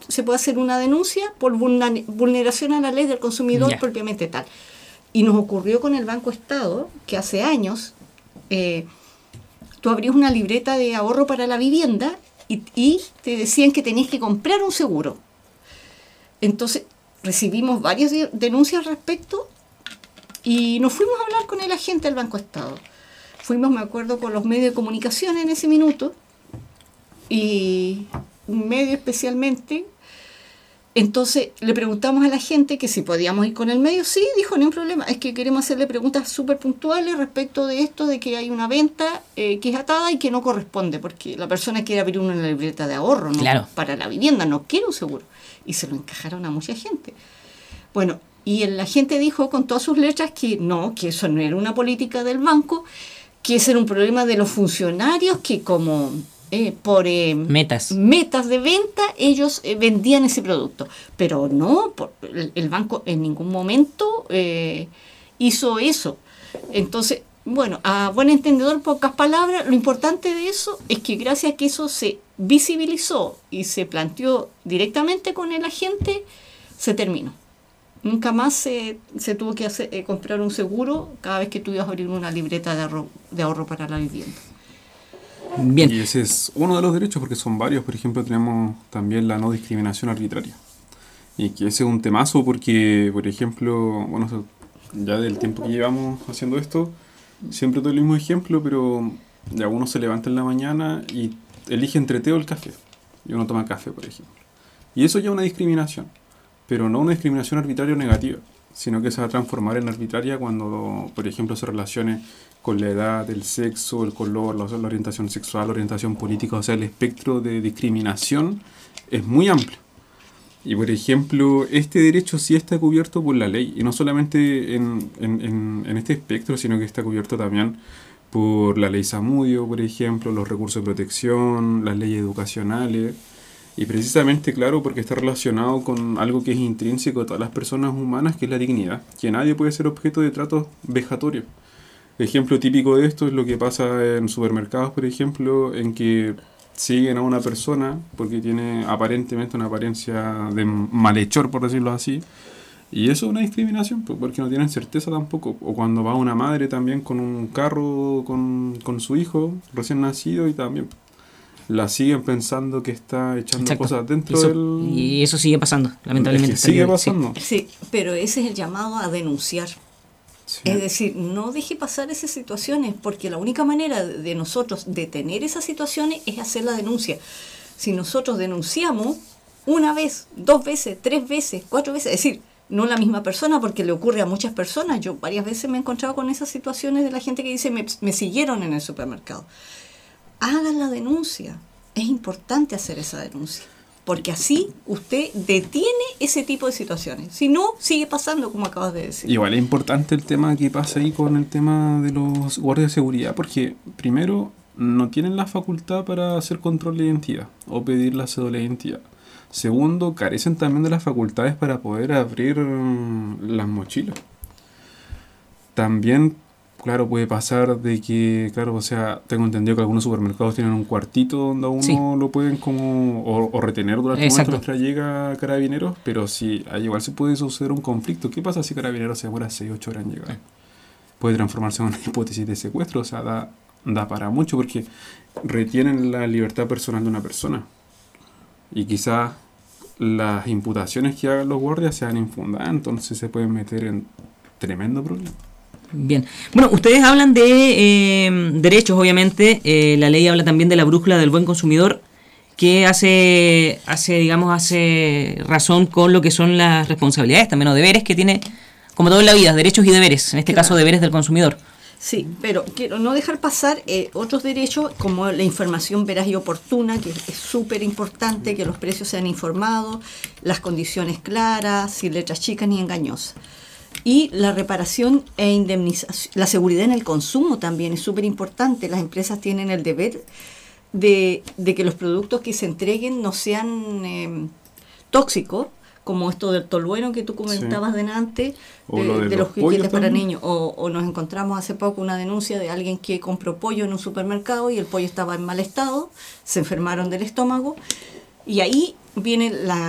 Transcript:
se puede hacer una denuncia por vulneración a la ley del consumidor propiamente tal. Y nos ocurrió con el Banco Estado, que hace años tú abrías una libreta de ahorro para la vivienda y te decían que tenías que comprar un seguro. Entonces recibimos varias denuncias al respecto y nos fuimos a hablar con el agente del Banco Estado. Fuimos, me acuerdo, con los medios de comunicación en ese minuto, y un medio especialmente. Entonces le preguntamos a la gente que si podíamos ir con el medio. Sí, dijo, no hay problema, es que queremos hacerle preguntas súper puntuales respecto de esto, de que hay una venta que es atada y que no corresponde, porque la persona quiere abrir una libreta de ahorro, ¿no? Claro. Para la vivienda, no quiere un seguro. Y se lo encajaron a mucha gente. Bueno, y la gente dijo con todas sus letras que no, que eso no era una política del banco, que ese era un problema de los funcionarios que como por metas de venta ellos vendían ese producto. Pero no, el banco en ningún momento hizo eso. Entonces, bueno, a buen entendedor, pocas palabras, lo importante de eso es que gracias a que eso se visibilizó y se planteó directamente con el agente, se terminó. Nunca más se tuvo que comprar un seguro cada vez que tú ibas a abrir una libreta de ahorro para la vivienda. Bien. Y ese es uno de los derechos, porque son varios. Por ejemplo, tenemos también la no discriminación arbitraria. Y que ese es un temazo porque, por ejemplo, bueno, ya del tiempo que llevamos haciendo esto, siempre doy el mismo ejemplo, pero ya uno se levanta en la mañana y elige entre té o el café. Y uno toma café, por ejemplo. Y eso ya es una discriminación. Pero no una discriminación arbitraria o negativa, sino que se va a transformar en arbitraria cuando, por ejemplo, se relacione con la edad, el sexo, el color, la orientación sexual, la orientación política. O sea, el espectro de discriminación es muy amplio. Y, por ejemplo, este derecho sí está cubierto por la ley, y no solamente en este espectro, sino que está cubierto también por la ley Zamudio, por ejemplo, los recursos de protección, las leyes educacionales. Y precisamente, claro, porque está relacionado con algo que es intrínseco a todas las personas humanas, que es la dignidad, que nadie puede ser objeto de tratos vejatorios. Ejemplo típico de esto es lo que pasa en supermercados, por ejemplo, en que siguen a una persona porque tiene aparentemente una apariencia de malhechor, por decirlo así, y eso es una discriminación, porque no tienen certeza tampoco. O cuando va una madre también con un carro con su hijo recién nacido y también la siguen pensando que está echando cosas dentro del... Y eso sigue pasando, lamentablemente. Es que sigue pasando. Sí, pero ese es el llamado a denunciar. Sí. Es decir, no deje pasar esas situaciones, porque la única manera de nosotros detener esas situaciones es hacer la denuncia. Si nosotros denunciamos una vez, 2 veces, 3 veces, 4 veces, es decir, no la misma persona, porque le ocurre a muchas personas. Yo varias veces me he encontrado con esas situaciones de la gente que dice, me siguieron en el supermercado. Hagan la denuncia. Es importante hacer esa denuncia, porque así usted detiene ese tipo de situaciones. Si no, sigue pasando, como acabas de decir. Igual es importante el tema que pasa ahí con el tema de los guardias de seguridad, porque primero no tienen la facultad para hacer control de identidad o pedir la cédula de identidad. Segundo, carecen también de las facultades para poder abrir las mochilas. También, claro, puede pasar de que, claro, o sea, tengo entendido que algunos supermercados tienen un cuartito donde a uno lo pueden como o retener durante el momento mientras llega Carabineros, pero sí, igual se puede suceder un conflicto. ¿Qué pasa si Carabineros se demora 6-8 horas en llegar? Puede transformarse en una hipótesis de secuestro, o sea, da para mucho, porque retienen la libertad personal de una persona. Y quizás las imputaciones que hagan los guardias sean infundadas, entonces se pueden meter en tremendo problema. Bien. Bueno, ustedes hablan de derechos, obviamente. La ley habla también de la brújula del buen consumidor, que hace razón con lo que son las responsabilidades también, o deberes que tiene, como todo en la vida, derechos y deberes, en este caso deberes del consumidor. Sí, pero quiero no dejar pasar otros derechos, como la información veraz y oportuna, que es súper importante, que los precios sean informados, las condiciones claras, sin letras chicas ni engañosas. Y la reparación e indemnización, la seguridad en el consumo también es súper importante. Las empresas tienen el deber de que los productos que se entreguen no sean tóxicos, como esto del tolueno que tú comentabas delante, de los juguetes para niños. O nos encontramos hace poco una denuncia de alguien que compró pollo en un supermercado y el pollo estaba en mal estado, se enfermaron del estómago, y ahí viene